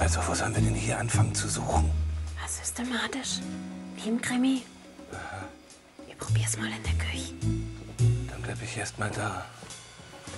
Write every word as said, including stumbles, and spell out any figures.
Also, wo sollen wir denn hier anfangen zu suchen? Systematisch. Wie im Krimi. Aha. Ich probier's mal in der Küche. Dann bleib ich erst mal da.